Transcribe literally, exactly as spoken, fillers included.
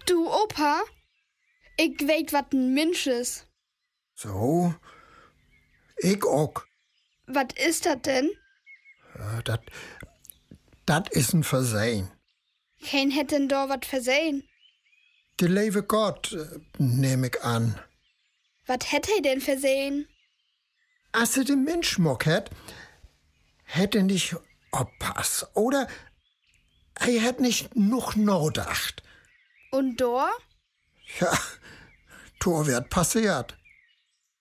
Du, Opa, ich weet, wat ein Mensch is. So, ich auch. Wat is dat denn? Ja, dat, dat is een Versehen. Kein hätt denn da wat versehen. De lieve Gott, nehm ich an. Wat hätt er denn versehen? Als er den Mensch mock hätt, hätt er nicht oppass. Oder er hätt nicht noch nachgedacht. Und da? Ja, Tor wird passiert.